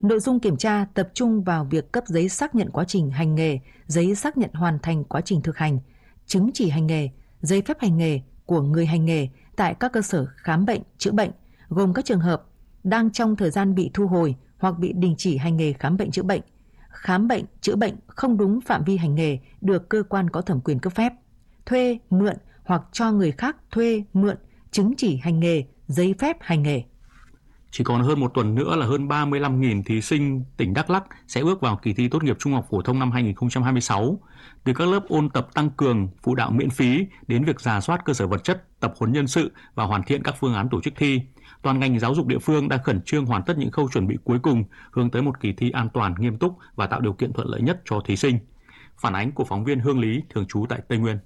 Nội dung kiểm tra tập trung vào việc cấp giấy xác nhận quá trình hành nghề, giấy xác nhận hoàn thành quá trình thực hành, chứng chỉ hành nghề, giấy phép hành nghề của người hành nghề tại các cơ sở khám bệnh, chữa bệnh, gồm các trường hợp đang trong thời gian bị thu hồi hoặc bị đình chỉ hành nghề khám bệnh, chữa bệnh không đúng phạm vi hành nghề được cơ quan có thẩm quyền cấp phép, thuê, mượn hoặc cho người khác thuê, mượn, chứng chỉ hành nghề, giấy phép hành nghề. Chỉ còn hơn một tuần nữa là hơn 35.000 thí sinh tỉnh Đắk Lắk sẽ bước vào kỳ thi tốt nghiệp trung học phổ thông năm 2026. Từ các lớp ôn tập tăng cường, phụ đạo miễn phí đến việc rà soát cơ sở vật chất, tập huấn nhân sự và hoàn thiện các phương án tổ chức thi, toàn ngành giáo dục địa phương đang khẩn trương hoàn tất những khâu chuẩn bị cuối cùng hướng tới một kỳ thi an toàn, nghiêm túc và tạo điều kiện thuận lợi nhất cho thí sinh. Phản ánh của phóng viên Hương Lý thường trú tại Tây Nguyên.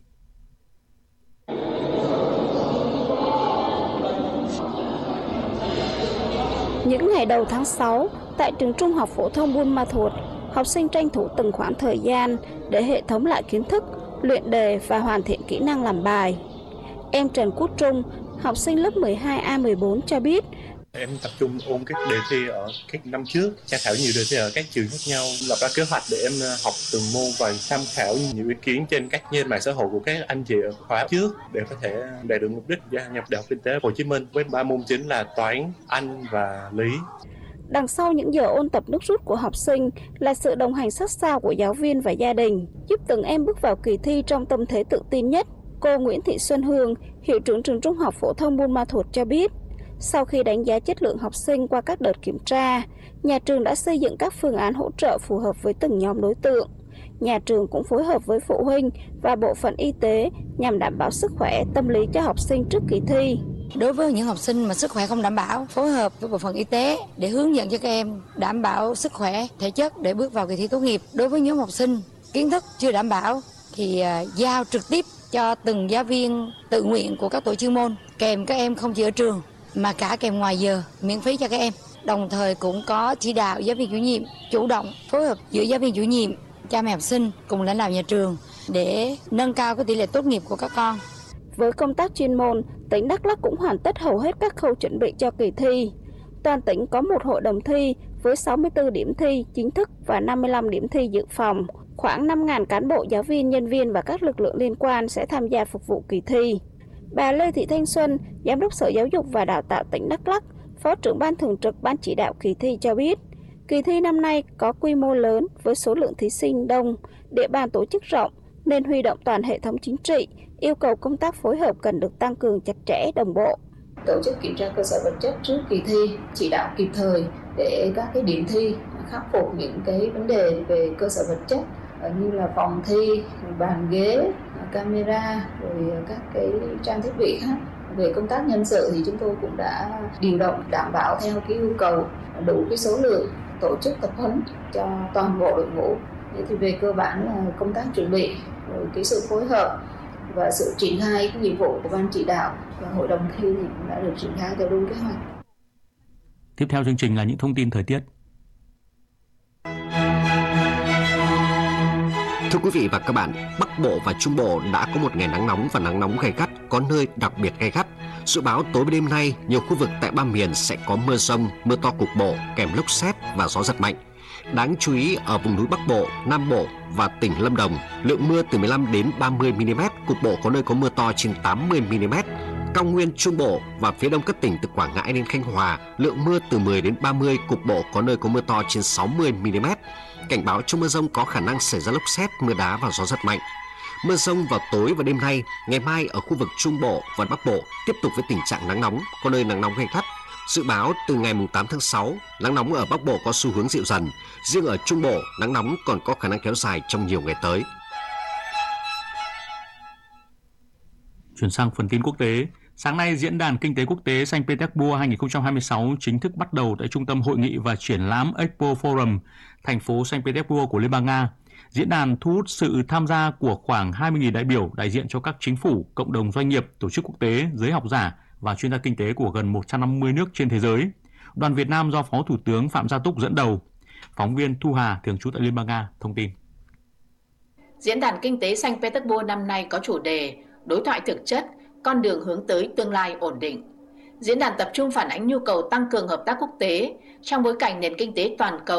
Những ngày đầu tháng 6, tại trường Trung học phổ thông Buôn Ma Thuột, học sinh tranh thủ từng khoảng thời gian để hệ thống lại kiến thức, luyện đề và hoàn thiện kỹ năng làm bài. Em Trần Quốc Trung, học sinh lớp 12A14 cho biết, em tập trung ôn các đề thi ở các năm trước, tra khảo nhiều đề thi ở các trường khác nhau, lập ra kế hoạch để em học từng môn và tham khảo nhiều ý kiến trên các nền mạng xã hội của các anh chị ở khóa trước để có thể đạt được mục đích gia nhập Đại học Kinh tế Hồ Chí Minh với 3 môn chính là toán, Anh và lý. Đằng sau những giờ ôn tập nước rút của học sinh là sự đồng hành sát sao của giáo viên và gia đình, giúp từng em bước vào kỳ thi trong tâm thế tự tin nhất. Cô Nguyễn Thị Xuân Hương, hiệu trưởng trường Trung học phổ thông Buôn Ma Thuột cho biết, sau khi đánh giá chất lượng học sinh qua các đợt kiểm tra, nhà trường đã xây dựng các phương án hỗ trợ phù hợp với từng nhóm đối tượng. Nhà trường cũng phối hợp với phụ huynh và bộ phận y tế nhằm đảm bảo sức khỏe, tâm lý cho học sinh trước kỳ thi. Đối với những học sinh mà sức khỏe không đảm bảo, phối hợp với bộ phận y tế để hướng dẫn cho các em đảm bảo sức khỏe, thể chất để bước vào kỳ thi tốt nghiệp. Đối với nhóm học sinh kiến thức chưa đảm bảo thì giao trực tiếp cho từng giáo viên tự nguyện của các tổ chuyên môn, kèm các em không chỉ ở trường mà cả kèm ngoài giờ, miễn phí cho các em. Đồng thời cũng có chỉ đạo giáo viên chủ nhiệm chủ động phối hợp giữa giáo viên chủ nhiệm, cha mẹ học sinh cùng lãnh đạo nhà trường để nâng cao cái tỷ lệ tốt nghiệp của các con. Với công tác chuyên môn, tỉnh Đắk Lắk cũng hoàn tất hầu hết các khâu chuẩn bị cho kỳ thi. Toàn tỉnh có một hội đồng thi với 64 điểm thi chính thức và 55 điểm thi dự phòng. Khoảng 5.000 cán bộ, giáo viên, nhân viên và các lực lượng liên quan sẽ tham gia phục vụ kỳ thi. Bà Lê Thị Thanh Xuân, Giám đốc Sở Giáo dục và Đào tạo tỉnh Đắk Lắk, Phó trưởng Ban Thường trực Ban chỉ đạo kỳ thi cho biết, kỳ thi năm nay có quy mô lớn với số lượng thí sinh đông, địa bàn tổ chức rộng nên huy động toàn hệ thống chính trị, yêu cầu công tác phối hợp cần được tăng cường chặt chẽ, đồng bộ. Tổ chức kiểm tra cơ sở vật chất trước kỳ thi, chỉ đạo kịp thời để các cái điểm thi khắc phục những cái vấn đề về cơ sở vật chất như là phòng thi, bàn ghế, camera, rồi các cái trang thiết bị khác. Về công tác nhân sự thì chúng tôi cũng đã điều động đảm bảo theo cái yêu cầu đủ cái số lượng, tổ chức tập huấn cho toàn bộ đội ngũ. Thì về cơ bản là công tác chuẩn bị, rồi cái sự phối hợp và sự triển khai cái nhiệm vụ của ban chỉ đạo và hội đồng thi thì cũng đã được triển khai theo đúng kế hoạch. Tiếp theo chương trình là những thông tin thời tiết. Thưa quý vị và các bạn, Bắc Bộ và Trung Bộ đã có một ngày nắng nóng và nắng nóng gay gắt, có nơi đặc biệt gay gắt. Dự báo tối và đêm nay, nhiều khu vực tại ba miền sẽ có mưa rông, mưa to cục bộ, kèm lốc sét và gió giật mạnh. Đáng chú ý ở vùng núi Bắc Bộ, Nam Bộ và tỉnh Lâm Đồng, lượng mưa từ 15 đến 30 mm, cục bộ có nơi có mưa to trên 80 mm. Cao nguyên Trung Bộ và phía đông các tỉnh từ Quảng Ngãi đến Khánh Hòa, lượng mưa từ 10 đến 30, cục bộ có nơi có mưa to trên 60 mm. Cảnh báo trong mưa dông có khả năng xảy ra lốc sét, mưa đá và gió giật mạnh. Mưa dông vào tối và đêm nay, ngày mai ở khu vực Trung Bộ và Bắc Bộ tiếp tục với tình trạng nắng nóng, có nơi nắng nóng gay gắt. Dự báo từ ngày 8 tháng 6, nắng nóng ở Bắc Bộ có xu hướng dịu dần. Riêng ở Trung Bộ, nắng nóng còn có khả năng kéo dài trong nhiều ngày tới. Chuyển sang phần tin quốc tế. Sáng nay, Diễn đàn Kinh tế Quốc tế Saint Petersburg 2026 chính thức bắt đầu tại Trung tâm Hội nghị và Triển lãm Expo Forum, thành phố Saint Petersburg của Liên bang Nga. Diễn đàn thu hút sự tham gia của khoảng 20.000 đại biểu đại diện cho các chính phủ, cộng đồng doanh nghiệp, tổ chức quốc tế, giới học giả và chuyên gia kinh tế của gần 150 nước trên thế giới. Đoàn Việt Nam do Phó Thủ tướng Phạm Gia Túc dẫn đầu. Phóng viên Thu Hà, thường trú tại Liên bang Nga, thông tin. Diễn đàn Kinh tế Saint Petersburg năm nay có chủ đề Đối thoại thực chất, con đường hướng tới tương lai ổn định. Diễn đàn tập trung phản ánh nhu cầu tăng cường hợp tác quốc tế trong bối cảnh nền kinh tế toàn cầu